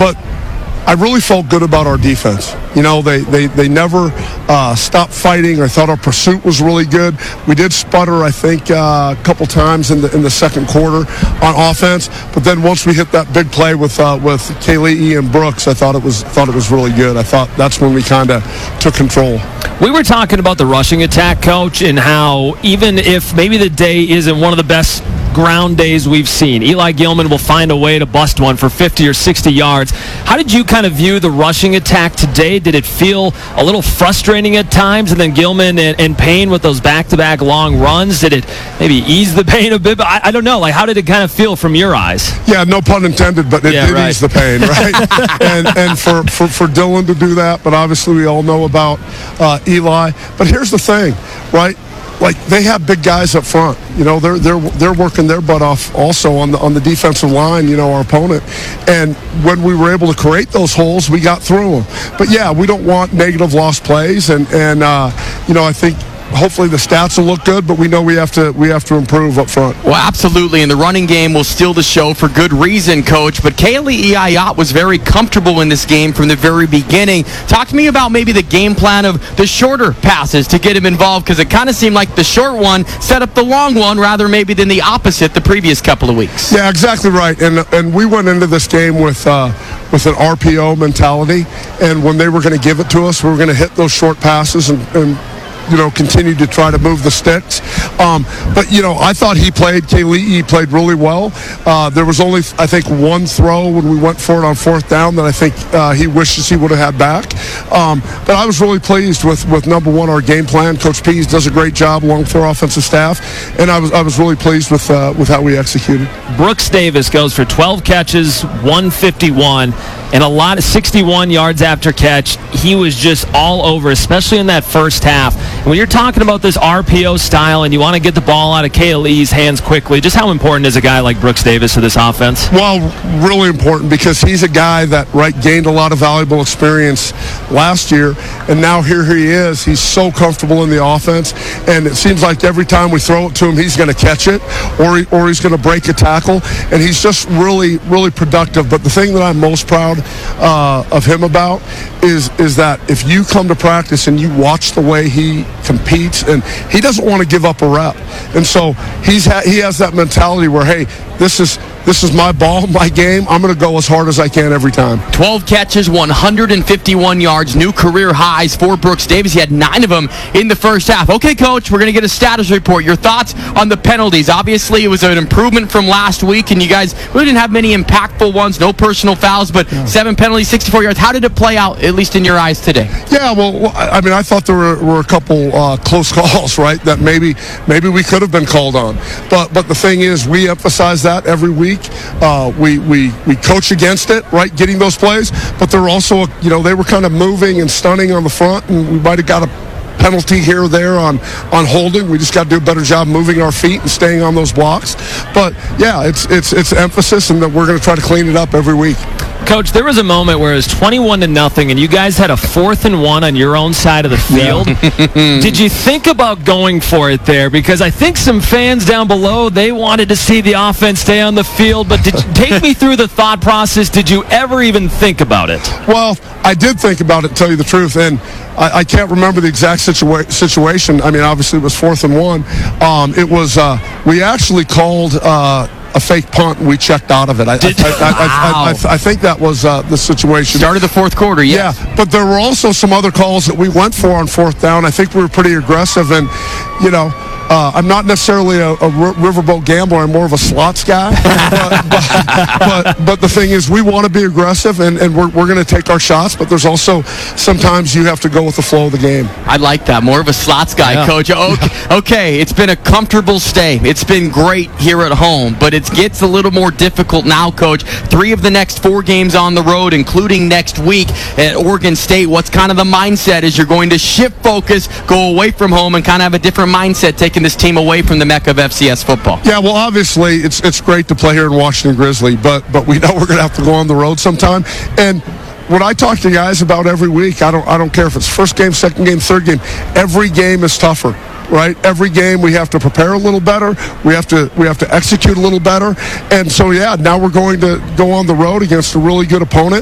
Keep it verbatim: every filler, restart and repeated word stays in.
but I really felt good about our defense. You know, they, they, they never uh, stopped fighting. I thought our pursuit was really good. We did sputter, I think, uh, a couple times in the in the second quarter on offense. But then once we hit that big play with uh, with Kali'i and Brooks, I thought it was thought it was really good. I thought that's when we kind of took control. We were talking about the rushing attack, Coach, and how even if maybe the day isn't one of the best ground days we've seen, Eli Gilman will find a way to bust one for fifty or sixty yards. How did you kind of view the rushing attack today? Did it feel a little frustrating at times? And then Gilman and, and Payne with those back-to-back long runs, did it maybe ease the pain a bit? I, I don't know. Like, how did it kind of feel from your eyes? Yeah, no pun intended, but it yeah, did right. ease the pain, right? and and for, for, for Dylan to do that, but obviously we all know about uh, Eli. But here's the thing, right? Like, they have big guys up front. You know, they're they're they're working their butt off also on the on the defensive line, you know, our opponent. And when we were able to create those holes, we got through them. But yeah, we don't want negative lost plays, and and uh, you know, I think hopefully the stats will look good, but we know we have to we have to improve up front. Well, absolutely, and the running game will steal the show for good reason, Coach. But Kali'i Ayat was very comfortable in this game from the very beginning. Talk to me about maybe the game plan of the shorter passes to get him involved, because it kind of seemed like the short one set up the long one rather maybe than the opposite the previous couple of weeks. Yeah, exactly right. And and we went into this game with uh, with an R P O mentality, and when they were going to give it to us, we were going to hit those short passes and, and you know, continue to try to move the sticks. Um, but, you know, I thought he played, Kali'i played really well. Uh, there was only, I think, one throw when we went for it on fourth down that I think uh, he wishes he would have had back. Um, but I was really pleased with, with, number one, our game plan. Coach Pease does a great job along with our offensive staff, and I was I was really pleased with, uh, with how we executed. Brooks Davis goes for twelve catches, one fifty-one, and a lot of sixty-one yards after catch. He was just all over, especially in that first half. And when you're talking about this R P O style and you want to get the ball out of Kali'i's hands quickly, just how important is a guy like Brooks Davis to this offense? Well, really important, because he's a guy that, right, gained a lot of valuable experience last year, and now here he is. He's so comfortable in the offense, and it seems like every time we throw it to him, he's going to catch it, or he, or he's going to break a tackle, and he's just really, really productive. But the thing that I'm most proud uh, of him about is is that if you come to practice and you watch the way he competes, and he doesn't want to give up a rep, and so he's ha- he has that mentality where, hey, this is this is my ball, my game. I'm going to go as hard as I can every time. twelve catches, one hundred fifty-one yards, new career highs for Brooks Davis. He had nine of them in the first half. Okay, Coach, we're going to get a status report. Your thoughts on the penalties? Obviously, it was an improvement from last week, and you guys really didn't have many impactful ones, no personal fouls, but yeah. seven penalties, sixty-four yards. How did it play out, at least in your eyes today? Yeah, well, I mean, I thought there were, were a couple uh, close calls, right, that maybe maybe we could have been called on. But but the thing is, we emphasize that every week. Uh, we, we, we coach against it, right, getting those plays. But they're also, you know, they were kind of moving and stunning on the front, and we might have got a penalty here or there on, on holding. We just got to do a better job moving our feet and staying on those blocks. But, yeah, it's it's it's emphasis, and that we're going to try to clean it up every week. Coach, there was a moment where it was twenty-one to nothing, and you guys had a fourth and one on your own side of the field. Yeah. Did you think about going for it there? Because I think some fans down below, they wanted to see the offense stay on the field. But did you, take me through the thought process. Did you ever even think about it? Well, I did think about it, to tell you the truth, and I, I can't remember the exact situa- situation. I mean, obviously it was fourth and one. Um, it was uh, we actually called. Uh, a fake punt, and we checked out of it. I, Did, I, I, wow. I, I, I, I think that was uh, the situation. Started the fourth quarter, yes. Yeah, but there were also some other calls that we went for on fourth down. I think we were pretty aggressive, and, you know, Uh, I'm not necessarily a, a r- riverboat gambler. I'm more of a slots guy. but, but, but, but the thing is, we want to be aggressive, and, and we're, we're going to take our shots, but there's also sometimes you have to go with the flow of the game. I like that. More of a slots guy, yeah. Coach. Okay, okay, it's been a comfortable stay. It's been great here at home, but it gets a little more difficult now, Coach. Three of the next four games on the road, including next week at Oregon State. What's kind of the mindset as you're going to shift focus, go away from home, and kind of have a different mindset, taking this team away from the mecca of F C S football? Yeah, well, obviously, it's it's great to play here in Washington Grizzly, but but we know we're going to have to go on the road sometime. And what I talk to guys about every week, I don't I don't care if it's first game, second game, third game, every game is tougher. Right, every game we have to prepare a little better. We have to we have to execute a little better, and so yeah, now we're going to go on the road against a really good opponent.